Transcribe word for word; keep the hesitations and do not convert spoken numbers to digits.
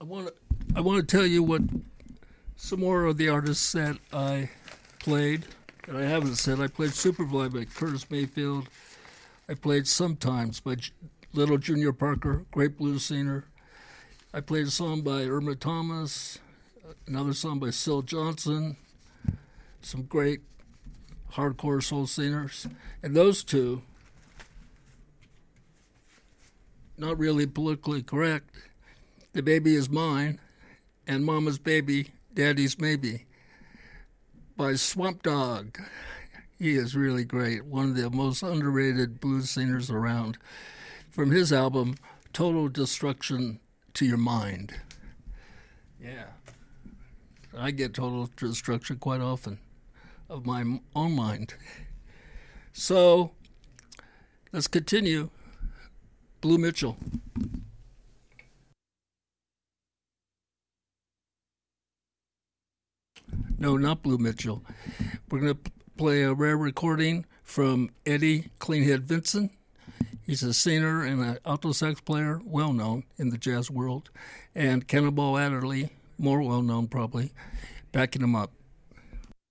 I want to I want to tell you what some more of the artists that I played that I haven't said. I played Superfly by Curtis Mayfield. I played Sometimes by J- Little Junior Parker, great blues singer. I played a song by Irma Thomas, another song by Syl Johnson, some great hardcore soul singers. And those two, not really politically correct, The Baby Is Mine and Mama's Baby, Daddy's Maybe by Swamp Dogg. He is really great, one of the most underrated blues singers around. From his album, Total Destruction to Your Mind. Yeah. I get total destruction quite often of my own mind. So, let's continue. Blue Mitchell. No, not Blue Mitchell. We're going to play a rare recording from Eddie Cleanhead Vinson. He's a singer and an alto sax player, well known in the jazz world. And Cannonball Adderley, more well known probably, backing him up.